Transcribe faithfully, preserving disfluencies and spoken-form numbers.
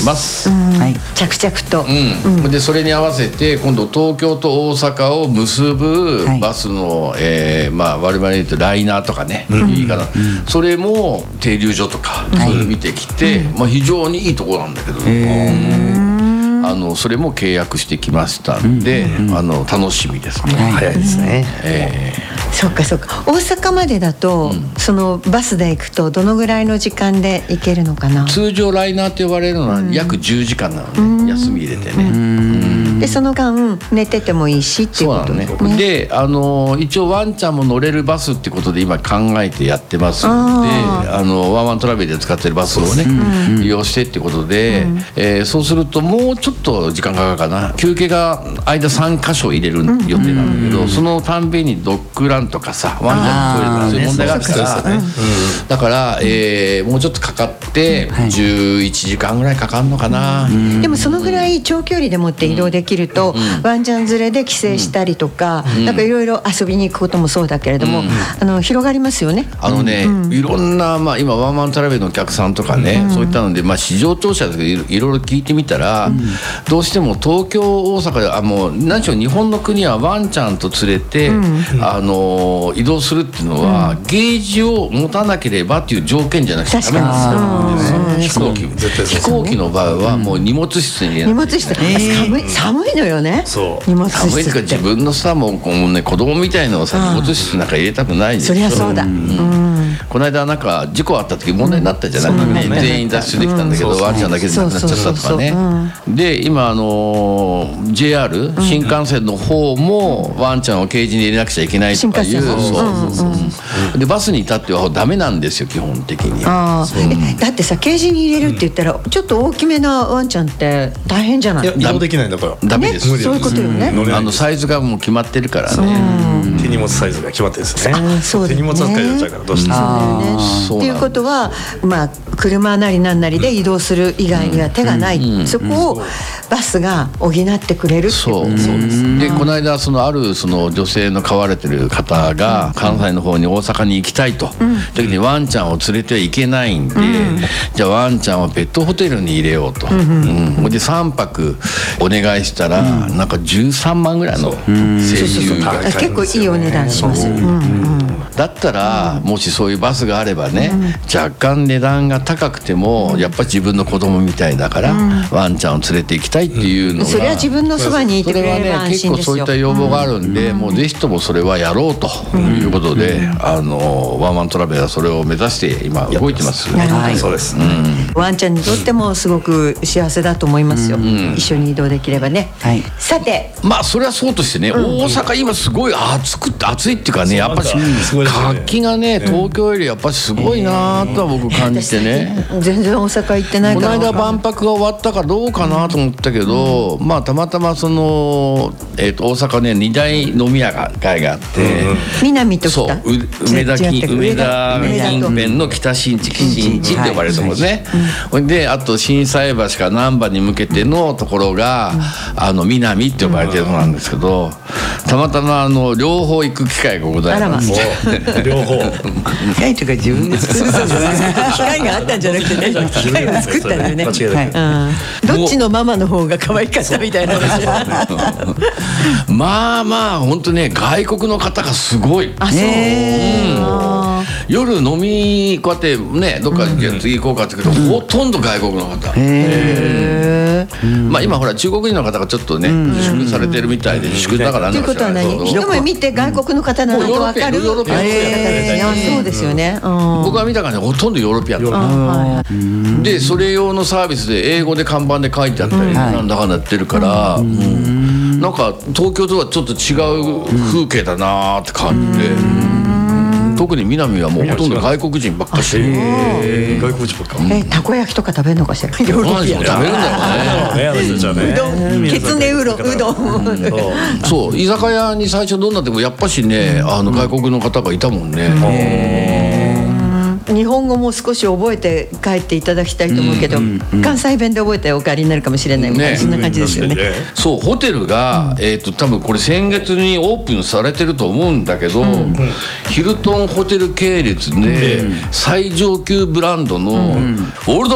ます、 はい、 着々と、 うんうん、でそれに合わせて今度東京と大阪を結ぶバスの、はい、えーまあ、我々で言うとライナーとかね、うん、いいかな、うん、それも停留所とか、はい、それ見てきて、まあ、非常にいいところなんだけど、あのそれも契約してきましたんで、うん、あの楽しみですね、はい、 早いですね、 えー、そっかそっか。大阪までだと、うん、そのバスで行くとどのぐらいの時間で行けるのかな。 通常ライナーと呼ばれるのは約じゅうじかんなので、うん、休み入れてね、うん、 でその間寝ててもいいしっていうことね。 そうなのね。であの一応ワンちゃんも乗れるバスってことで今考えてやってますので、あのワンワントラベルで使ってるバスをね、うん、利用してってことで、うん、えー、そうするともうちょっと時間かかるかな。休憩が間さんかしょ入れる予定なんだけど、うん、そのたんびにドッグランとかさワンちゃんのトイレとかそういう問題があるから、ね、だから、えー、もうちょっとかかってじゅういちじかんぐらいかかるのかな、うん、 でもそのぐらい長距離でもって移動できると、うん、ワンちゃん連れで帰省したりとか、うん、なんかいろいろ遊びに行くこともそうだけれども、うん、あの広がりますよね。 あのね、うん、いろんな、まあ、今ワンワントラベルのお客さんとかね、うん、そういったので、まあ、市場調査でいろいろ聞いてみたら、うん、どうしても東京大阪であもう何しろ日本の国はワンちゃんと連れて、うん、あの移動するっていうのは、うん、ゲージを持たなければっていう条件じゃなくてダメなんですよ、ね、飛行機飛行機の場合はもう荷物室に入れない、 荷物室、えー、寒い寒いのよね。 そう荷物室寒いから自分のさもうこう、ね、子供みたいのをさ荷物室なんか入れたくないでしょ。 そりゃそうだ、うん、 この間なんか事故あった時問題になったじゃない、うんね、全員脱出できたんだけど、うん、ワンちゃんだけで亡くなっちゃったとかね。で今あの ジェイアール 新幹線の方もワンちゃんをケージに入れなくちゃいけないとかいう、でバスに至ってはダメなんですよ基本的に。 あえだってさケージに入れるって言ったら、うん、ちょっと大きめなワンちゃんって大変じゃない。 いや移動できないんだからダメです、 ね、そういうことよね、 うん、あのサイズがもう決まってるからね、 うん、手荷物サイズが決まってるんですね。手荷物扱いになっちゃうからどうしてもそうだよね。っていうことはまあ車なりなんなりで移動する以外には手がない、うん、そこをバスが補ってくれるってことです。 そうそうでこの間そのあるその女性の飼われてる方が関西の方に大阪に行きたいと、うん、時にワンちゃんを連れてはいけないんで、うん、じゃあワンちゃんをペットホテルに入れようと、うんうん、でさんぱくお願いしたら、うん、なんかじゅうさんまんぐらいの請求が結構いいお値段します、うんうん、 だったら、うん、もしそういうバスがあればね、うん、若干値段が高くても、うん、やっぱり自分の子供みたいだから、うん、ワンちゃんを連れて行きたいっていうのが、うん、 それは自分のそばにいてくれれば安心ですよ。 結構そういった要望があるんで、うん、もうぜひともそれはやろうということで、うん、あのワンワントラベルはそれを目指して今動いてます。 はい、そうです、ね、 うん、ワンちゃんにとってもすごく幸せだと思いますよ、うん、一緒に移動できればね、はい、さてまあそれはそうとしてね、うん、大阪今すごい暑く暑いっていうかね、やっぱり活気がね東京よりやっぱりすごいなとは僕感じてね、 えー、全然大阪行ってないから。 この間万博が終わったかどうかなと思ったけど、うん、まあたまたまその、えー、と大阪ね二大飲み屋街があって、うん、 南と北、 そう梅田近梅田近辺の北新地新地って呼ばれるところね、はい、であと心斎橋から難波に向けてのところが、うん、あの南って呼ばれてるのなんですけど、たまたまあの両方行く機会がございます。 両方機械とか自分で作るんじゃない機械があったんじゃなくてね、機械を作ったんだよね、はい、どっちのママの方が可愛かったみたいなまあまあ本当ね外国の方がすごい。 あ、そう、うん、 夜飲みこうやってねどっか次行こうかって言うけど、うん、ほとんど外国の方。へー、まあ今ほら中国人の方がちょっとね自粛されてるみたいで、自粛だからなんだか知らないけど、 一目見て外国の方なのと分かる。 ヨーロピアン、 えー、そうですよね、うん、 僕が見たからねほとんどヨーロピアンだ、はい、でそれ用のサービスで英語で看板で書いてあったり、うん、なんだかんだやってるから、うん、なんか東京とはちょっと違う風景だなって感じで、うん、特に南はもうほとんど外国人ばっかしで、 えー、外国人ばっか、 えー、たこ焼きとか食べるのかしら。ヨーロピアン食べるんだよねうどん、きつねうどん、うどん、うん、 そう居酒屋に最初どんなでもやっぱしね、あの外国の方がいたもんね、 うん、日本語も少し覚えて帰っていただきたいと思うけど、うんうん、関西弁で覚えてお帰りになるかもしれないみたいな、ね、そんな感じですよね。 そうホテルが、うん、えーと多分これ先月にオープンされてると思うんだけど、うん、ヒルトンホテル系列で最上級ブランドのオールド